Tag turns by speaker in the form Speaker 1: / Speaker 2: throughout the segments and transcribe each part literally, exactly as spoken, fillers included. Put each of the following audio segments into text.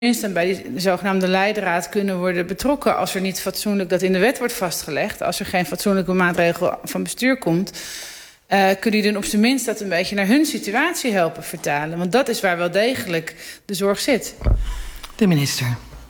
Speaker 1: en bij die zogenaamde leidraad kunnen worden betrokken als er niet fatsoenlijk dat in de wet wordt vastgelegd. Als er geen fatsoenlijke maatregel van bestuur komt, uh, kunnen die dan op zijn minst dat een beetje naar hun situatie helpen vertalen. Want dat is waar wel degelijk de zorg zit.
Speaker 2: De minister.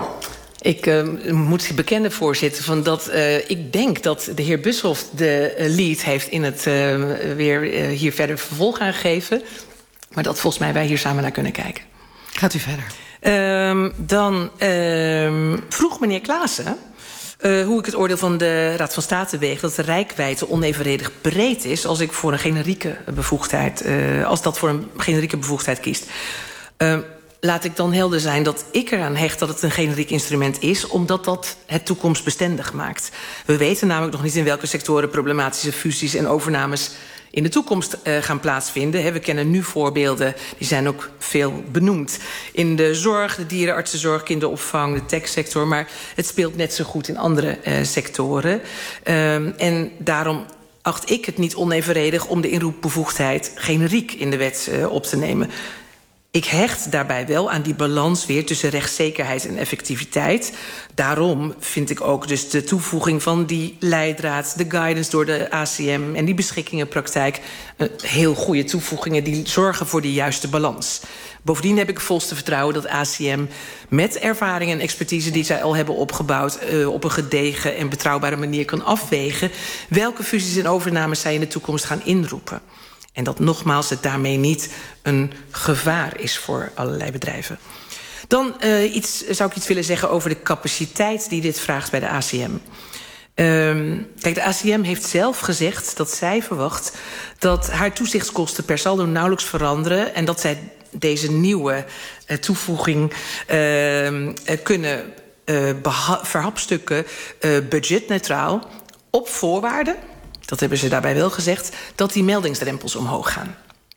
Speaker 3: Ik uh, moet bekennen, voorzitter, van dat uh, ik denk dat de heer Bushoff de uh, lead heeft in het uh, weer uh, hier verder vervolg aan gegeven. Maar dat volgens mij wij hier samen naar kunnen kijken.
Speaker 2: Gaat u verder.
Speaker 3: Uh, dan uh, vroeg meneer Klaassen uh, hoe ik het oordeel van de Raad van State weeg dat de reikwijdte onevenredig breed is als ik voor een generieke bevoegdheid, uh, als dat voor een generieke bevoegdheid kiest. Uh, Laat ik dan helder zijn dat ik eraan hecht dat het een generiek instrument is, omdat dat het toekomstbestendig maakt. We weten namelijk nog niet in welke sectoren problematische fusies en overnames in de toekomst uh, gaan plaatsvinden. He, we kennen nu voorbeelden, die zijn ook veel benoemd. In de zorg, de dierenartsenzorg, kinderopvang, de techsector, maar het speelt net zo goed in andere uh, sectoren. Um, en daarom acht ik het niet onevenredig om de inroepbevoegdheid generiek in de wet uh, op te nemen. Ik hecht daarbij wel aan die balans weer tussen rechtszekerheid en effectiviteit. Daarom vind ik ook dus de toevoeging van die leidraad, de guidance door de A C M en die beschikkingenpraktijk heel goede toevoegingen die zorgen voor die juiste balans. Bovendien heb ik volste vertrouwen dat A C M met ervaring en expertise die zij al hebben opgebouwd uh, op een gedegen en betrouwbare manier kan afwegen welke fusies en overnames zij in de toekomst gaan inroepen. En dat nogmaals het daarmee niet een gevaar is voor allerlei bedrijven. Dan uh, iets, zou ik iets willen zeggen over de capaciteit die dit vraagt bij de A C M. Um, kijk, de A C M heeft zelf gezegd dat zij verwacht dat haar toezichtskosten per saldo nauwelijks veranderen en dat zij deze nieuwe uh, toevoeging uh, uh, kunnen uh, verhapstukken uh, budgetneutraal op voorwaarde, dat hebben ze daarbij wel gezegd, dat die meldingsdrempels omhoog gaan.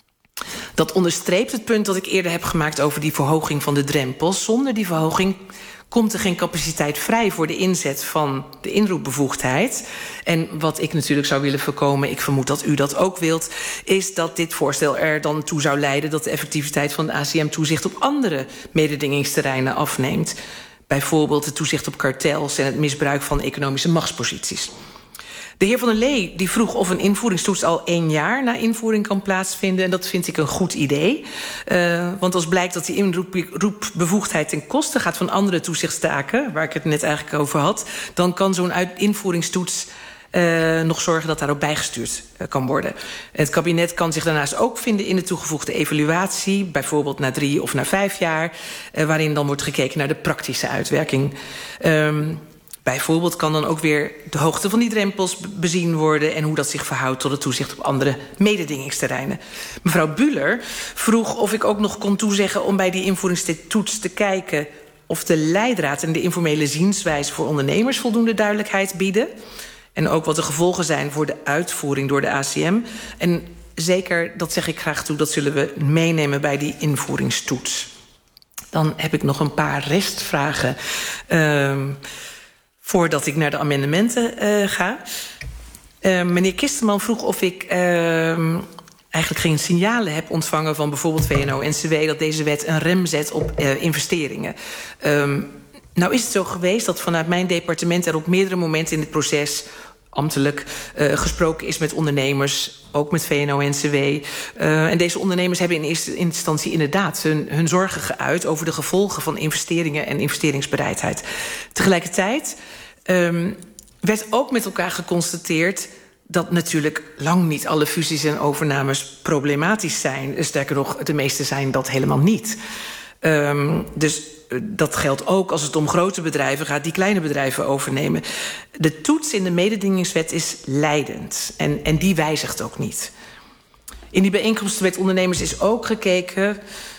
Speaker 3: Dat onderstreept het punt dat ik eerder heb gemaakt over die verhoging van de drempels. Zonder die verhoging komt er geen capaciteit vrij voor de inzet van de inroepbevoegdheid. En wat ik natuurlijk zou willen voorkomen, ik vermoed dat u dat ook wilt, is dat dit voorstel er dan toe zou leiden dat de effectiviteit van de A C M-toezicht op andere mededingingsterreinen afneemt. Bijvoorbeeld het toezicht op kartels en het misbruik van economische machtsposities. De heer Van der Lee die vroeg of een invoeringstoets al één jaar na invoering kan plaatsvinden. En dat vind ik een goed idee. Uh, want als blijkt dat die inroepbevoegdheid ten koste gaat van andere toezichtstaken, waar ik het net eigenlijk over had, dan kan zo'n invoeringstoets uh, nog zorgen dat daarop bijgestuurd uh, kan worden. Het kabinet kan zich daarnaast ook vinden in de toegevoegde evaluatie, bijvoorbeeld na drie of na vijf jaar, uh, waarin dan wordt gekeken naar de praktische uitwerking. Um, Bijvoorbeeld kan dan ook weer de hoogte van die drempels bezien worden en hoe dat zich verhoudt tot het toezicht op andere mededingingsterreinen. Mevrouw Bühler vroeg of ik ook nog kon toezeggen om bij die invoeringstoets te kijken of de leidraad en de informele zienswijze voor ondernemers voldoende duidelijkheid bieden. En ook wat de gevolgen zijn voor de uitvoering door de A C M. En zeker, dat zeg ik graag toe, dat zullen we meenemen bij die invoeringstoets. Dan heb ik nog een paar restvragen Uh, voordat ik naar de amendementen uh, ga. Uh, meneer Kisterman vroeg of ik uh, eigenlijk geen signalen heb ontvangen van bijvoorbeeld V N O N C W dat deze wet een rem zet op uh, investeringen. Um, nou is het zo geweest dat vanuit mijn departement er op meerdere momenten in het proces ambtelijk uh, gesproken is met ondernemers, ook met V N O N C W. Uh, en deze ondernemers hebben in eerste instantie inderdaad hun, hun zorgen geuit over de gevolgen van investeringen en investeringsbereidheid. Tegelijkertijd um, werd ook met elkaar geconstateerd dat natuurlijk lang niet alle fusies en overnames problematisch zijn. Sterker nog, de meeste zijn dat helemaal niet. Um, dus dat geldt ook als het om grote bedrijven gaat die kleine bedrijven overnemen. De toets in de mededingingswet is leidend en, en die wijzigt ook niet. In die bijeenkomsten met ondernemers is ook gekeken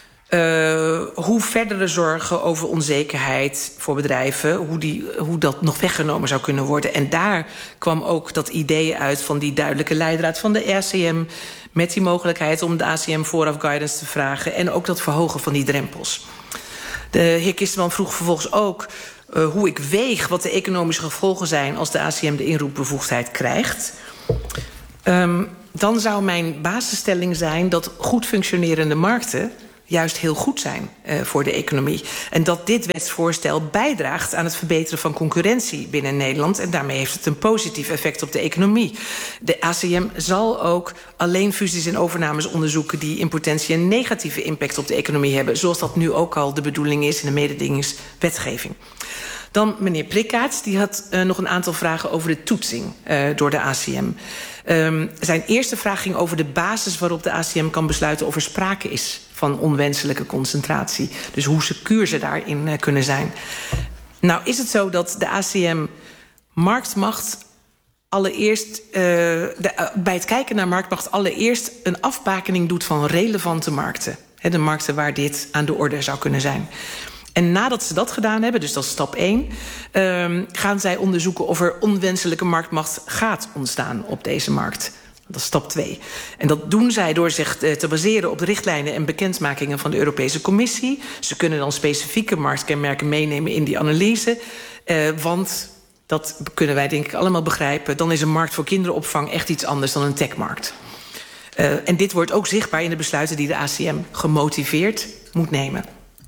Speaker 3: uh, hoe verdere zorgen over onzekerheid voor bedrijven, hoe, die, hoe dat nog weggenomen zou kunnen worden. En daar kwam ook dat idee uit van die duidelijke leidraad van de A C M met die mogelijkheid om de A C M vooraf guidance te vragen en ook dat verhogen van die drempels. De heer Kisterman vroeg vervolgens ook uh, hoe ik weeg wat de economische gevolgen zijn als de A C M de inroepbevoegdheid krijgt. Um, dan zou mijn basisstelling zijn dat goed functionerende markten juist heel goed zijn uh, voor de economie. En dat dit wetsvoorstel bijdraagt aan het verbeteren van concurrentie binnen Nederland. En daarmee heeft het een positief effect op de economie. De A C M zal ook alleen fusies en overnames onderzoeken die in potentie een negatieve impact op de economie hebben. Zoals dat nu ook al de bedoeling is in de mededingingswetgeving. Dan meneer Prikkaerts, die had uh, nog een aantal vragen over de toetsing uh, door de A C M. Um, zijn eerste vraag ging over de basis waarop de A C M kan besluiten of er sprake is van onwenselijke concentratie. Dus hoe secuur ze daarin uh, kunnen zijn. Nou is het zo dat de A C M marktmacht allereerst, uh, de, uh, bij het kijken naar marktmacht allereerst een afbakening doet van relevante markten. He, de markten waar dit aan de orde zou kunnen zijn. En nadat ze dat gedaan hebben, dus dat is stap één... Um, gaan zij onderzoeken of er onwenselijke marktmacht gaat ontstaan op deze markt. Dat is stap twee. En dat doen zij door zich te baseren op de richtlijnen en bekendmakingen van de Europese Commissie. Ze kunnen dan specifieke marktkenmerken meenemen in die analyse. Uh, want, dat kunnen wij denk ik allemaal begrijpen, dan is een markt voor kinderopvang echt iets anders dan een techmarkt. Uh, en dit wordt ook zichtbaar in de besluiten die de A C M gemotiveerd moet nemen.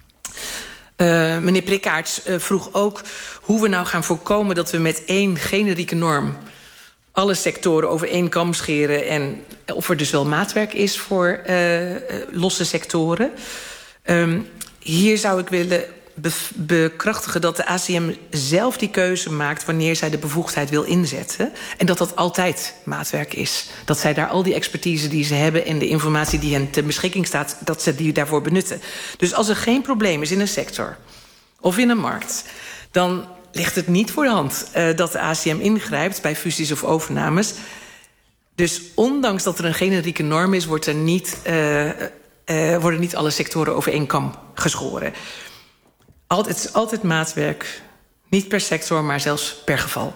Speaker 3: Uh, meneer Prikkaerts uh, vroeg ook hoe we nou gaan voorkomen dat we met één generieke norm alle sectoren over één kam scheren en of er dus wel maatwerk is voor uh, uh, losse sectoren. Um, hier zou ik willen be bekrachtigen dat de A C M zelf die keuze maakt wanneer zij de bevoegdheid wil inzetten. En dat dat altijd maatwerk is. Dat zij daar al die expertise die ze hebben en de informatie die hen ter beschikking staat, dat ze die daarvoor benutten. Dus als er geen probleem is in een sector of in een markt, dan ligt het niet voor de hand uh, dat de A C M ingrijpt bij fusies of overnames. Dus ondanks dat er een generieke norm is, wordt er niet, uh, uh, worden niet alle sectoren over één kam geschoren. Altijd, het is altijd maatwerk, niet per sector, maar zelfs per geval.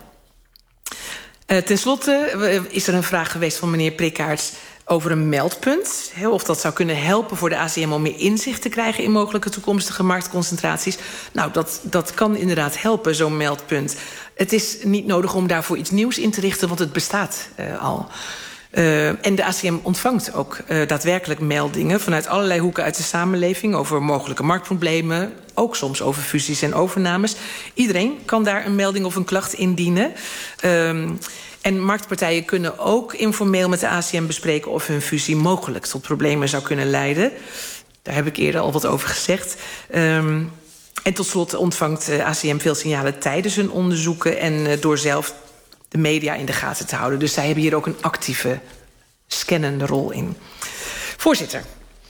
Speaker 3: Uh, ten slotte uh, is er een vraag geweest van meneer Prikkaerts over een meldpunt. He, of dat zou kunnen helpen voor de A C M om meer inzicht te krijgen in mogelijke toekomstige marktconcentraties. Nou, dat, dat kan inderdaad helpen, zo'n meldpunt. Het is niet nodig om daarvoor iets nieuws in te richten, want het bestaat uh, al. Uh, en de A C M ontvangt ook uh, daadwerkelijk meldingen vanuit allerlei hoeken uit de samenleving over mogelijke marktproblemen, ook soms over fusies en overnames. Iedereen kan daar een melding of een klacht indienen. Um, en marktpartijen kunnen ook informeel met de A C M bespreken of hun fusie mogelijk tot problemen zou kunnen leiden. Daar heb ik eerder al wat over gezegd. Um, en tot slot ontvangt de A C M veel signalen tijdens hun onderzoeken en uh, door zelf de media in de gaten te houden. Dus zij hebben hier ook een actieve, scannende rol in. Voorzitter,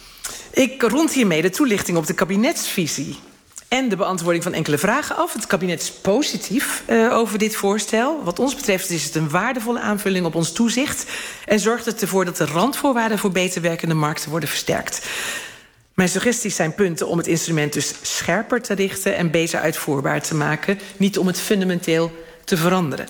Speaker 3: ik rond hiermee de toelichting op de kabinetsvisie en de beantwoording van enkele vragen af. Het kabinet is positief uh, over dit voorstel. Wat ons betreft is het een waardevolle aanvulling op ons toezicht en zorgt het ervoor dat de randvoorwaarden voor beter werkende markten worden versterkt. Mijn suggesties zijn punten om het instrument dus scherper te richten en beter uitvoerbaar te maken, niet om het fundamenteel te veranderen.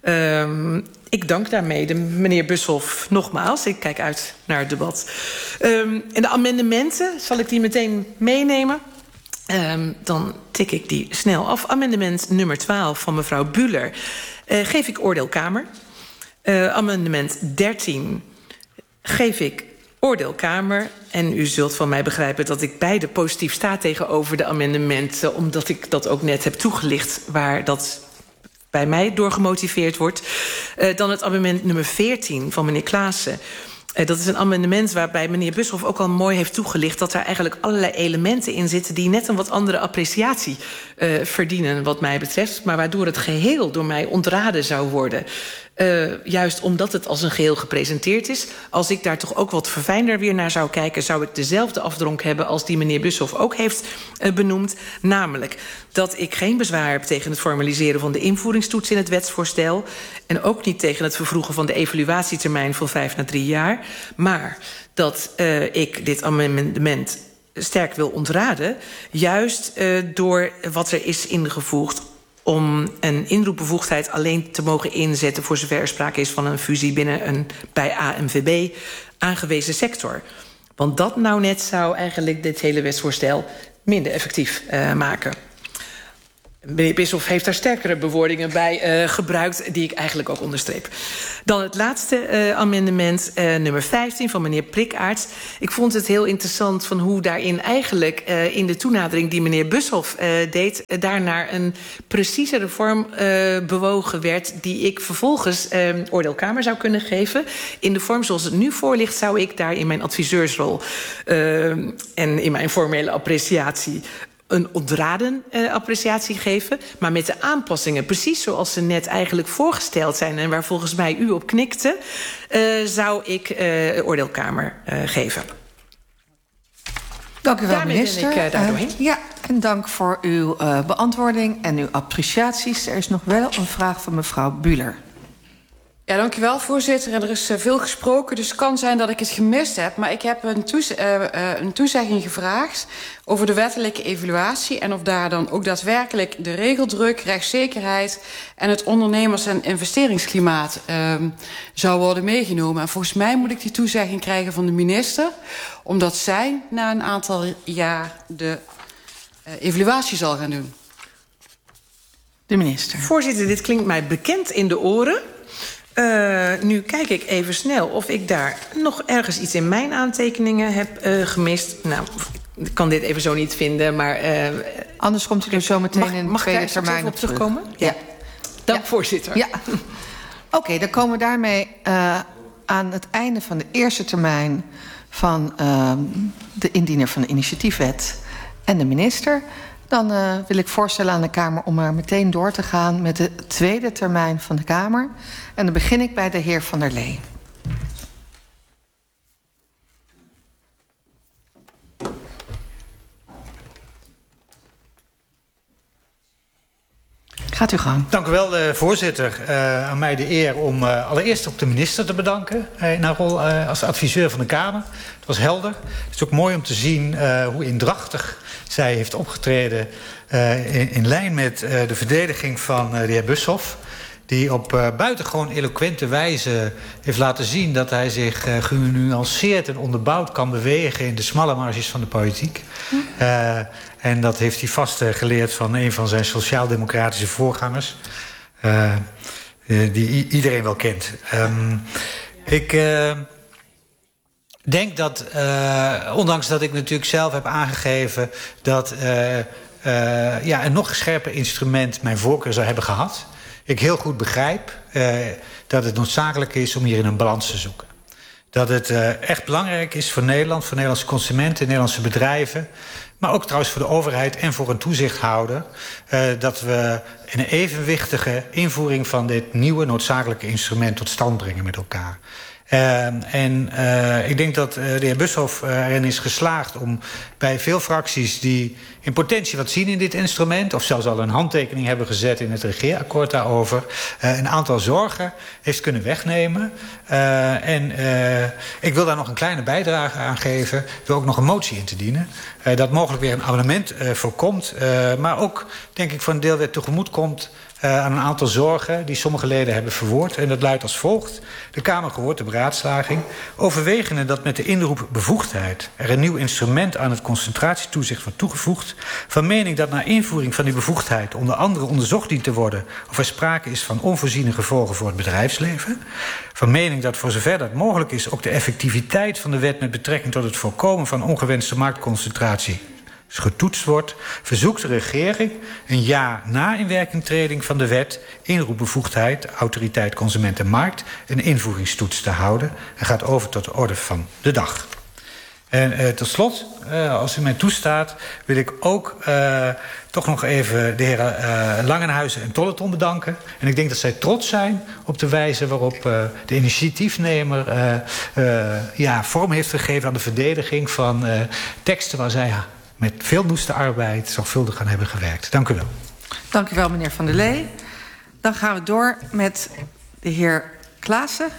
Speaker 3: Um, ik dank daarmee de meneer Bushoff nogmaals. Ik kijk uit naar het debat. Um, en de amendementen, zal ik die meteen meenemen? Um, dan tik ik die snel af. Amendement nummer twaalf van mevrouw Buhler. Uh, geef ik oordeel Kamer. Uh, amendement dertien geef ik oordeel Kamer. En u zult van mij begrijpen dat ik beide positief sta tegenover de amendementen, omdat ik dat ook net heb toegelicht waar dat bij mij door gemotiveerd wordt. Uh, dan het amendement nummer veertien van meneer Klaassen. Uh, dat is een amendement waarbij meneer Bushoff ook al mooi heeft toegelicht dat er eigenlijk allerlei elementen in zitten die net een wat andere appreciatie uh, verdienen wat mij betreft, maar waardoor het geheel door mij ontraden zou worden. Uh, juist omdat het als een geheel gepresenteerd is. Als ik daar toch ook wat verfijnder weer naar zou kijken, zou ik dezelfde afdronk hebben als die meneer Bushoff ook heeft uh, benoemd. Namelijk dat ik geen bezwaar heb tegen het formaliseren van de invoeringstoets in het wetsvoorstel en ook niet tegen het vervroegen van de evaluatietermijn van vijf naar drie jaar. Maar dat uh, ik dit amendement sterk wil ontraden, juist uh, door wat er is ingevoegd om een inroepbevoegdheid alleen te mogen inzetten voor zover er sprake is van een fusie binnen een bij A N V B aangewezen sector. Want dat nou net zou eigenlijk dit hele wetsvoorstel minder effectief uh, maken. Meneer Bischoff heeft daar sterkere bewoordingen bij uh, gebruikt, die ik eigenlijk ook onderstreep. Dan het laatste uh, amendement, uh, nummer vijftien van meneer Prikaerts. Ik vond het heel interessant van hoe daarin eigenlijk uh, in de toenadering die meneer Bischoff uh, deed, uh, daarnaar een preciezere vorm uh, bewogen werd, die ik vervolgens uh, oordeelkamer zou kunnen geven. In de vorm zoals het nu voor ligt, zou ik daar in mijn adviseursrol uh, en in mijn formele appreciatie een ontraden uh, appreciatie geven, maar met de aanpassingen, precies zoals ze net eigenlijk voorgesteld zijn en waar volgens mij u op knikte, uh, zou ik uh, oordeelkamer uh, geven.
Speaker 2: Dank u wel,
Speaker 3: Daarmee
Speaker 2: minister.
Speaker 3: ben ik uh, daar doorheen.
Speaker 2: Uh, ja, en dank voor uw uh, beantwoording en uw appreciaties. Er is nog wel een vraag van mevrouw Bühler.
Speaker 4: Ja, dank u wel, voorzitter. En er is uh, veel gesproken, dus het kan zijn dat ik het gemist heb. Maar ik heb een, toez uh, uh, een toezegging gevraagd over de wettelijke evaluatie en of daar dan ook daadwerkelijk de regeldruk, rechtszekerheid en het ondernemers- en investeringsklimaat uh, zou worden meegenomen. En volgens mij moet ik die toezegging krijgen van de minister, omdat zij na een aantal jaar de uh, evaluatie zal gaan doen.
Speaker 2: De minister.
Speaker 3: Voorzitter, dit klinkt mij bekend in de oren. Uh, nu kijk ik even snel of ik daar nog ergens iets in mijn aantekeningen heb uh, gemist. Nou, ik kan dit even zo niet vinden, maar Uh,
Speaker 2: Anders komt u er zo meteen
Speaker 3: mag,
Speaker 2: in de
Speaker 3: mag
Speaker 2: tweede
Speaker 3: ik daar
Speaker 2: termijn
Speaker 3: op terugkomen?
Speaker 2: Ja.
Speaker 3: Ja. Dank,
Speaker 2: ja.
Speaker 3: voorzitter.
Speaker 2: Ja. Oké, okay, dan komen we daarmee uh, aan het einde van de eerste termijn van uh, de indiener van de initiatiefwet en de minister. Dan uh, wil ik voorstellen aan de Kamer om er meteen door te gaan met de tweede termijn van de Kamer. En dan begin ik bij de heer Van der Lee. Gaat u gang.
Speaker 5: Dank u wel, uh, voorzitter. Uh, aan mij de eer om uh, allereerst op de minister te bedanken uh, in haar rol uh, als adviseur van de Kamer. Het was helder. Het is ook mooi om te zien uh, hoe indrachtig zij heeft opgetreden uh, in, in lijn met uh, de verdediging van uh, de heer Bushoff, die op uh, buitengewoon eloquente wijze heeft laten zien dat hij zich uh, genuanceerd en onderbouwd kan bewegen in de smalle marges van de politiek. Uh, en dat heeft hij vast uh, geleerd van een van zijn sociaal-democratische voorgangers, uh, uh, die i- iedereen wel kent. Um, ik uh, denk dat, uh, ondanks dat ik natuurlijk zelf heb aangegeven dat uh, uh, ja, een nog scherper instrument mijn voorkeur zou hebben gehad, ik heel goed begrijp uh, dat het noodzakelijk is om hierin een balans te zoeken. Dat het uh, echt belangrijk is voor Nederland, voor Nederlandse consumenten, Nederlandse bedrijven, maar ook trouwens voor de overheid en voor een toezichthouder, uh, dat we een evenwichtige invoering van dit nieuwe noodzakelijke instrument tot stand brengen met elkaar. Uh, en uh, ik denk dat uh, de heer Bushoff uh, erin is geslaagd om bij veel fracties die in potentie wat zien in dit instrument, of zelfs al een handtekening hebben gezet in het regeerakkoord daarover, uh, een aantal zorgen heeft kunnen wegnemen. Uh, en uh, ik wil daar nog een kleine bijdrage aan geven, door ook nog een motie in te dienen, uh, dat mogelijk weer een amendement uh, voorkomt, uh, maar ook, denk ik, voor een deel weer tegemoet komt Uh, aan een aantal zorgen die sommige leden hebben verwoord. En dat luidt als volgt. De Kamer gehoord de beraadslaging. Overwegende dat met de inroep bevoegdheid er een nieuw instrument aan het concentratietoezicht wordt toegevoegd. Van mening dat na invoering van die bevoegdheid onder andere onderzocht dient te worden of er sprake is van onvoorziene gevolgen voor het bedrijfsleven. Van mening dat voor zover dat mogelijk is ook de effectiviteit van de wet met betrekking tot het voorkomen van ongewenste marktconcentratie getoetst wordt, verzoekt de regering een jaar na inwerkingtreding van de wet, inroepbevoegdheid, autoriteit consument en markt, een invoeringstoets te houden en gaat over tot de orde van de dag. En uh, tot slot, uh, als u mij toestaat, wil ik ook uh, toch nog even de heren uh, Langenhuizen en Tolleton bedanken. En ik denk dat zij trots zijn op de wijze waarop uh, de initiatiefnemer uh, uh, ja, vorm heeft gegeven aan de verdediging van uh, teksten waar zij met veel noeste arbeid zorgvuldig gaan hebben gewerkt. Dank u wel.
Speaker 2: Dank u wel, meneer Van der Lee. Dan gaan we door met de heer Klaassen.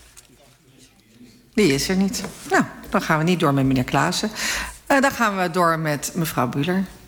Speaker 2: Die is er niet. Nou, dan gaan we niet door met meneer Klaassen. Uh, dan gaan we door met mevrouw Bühler.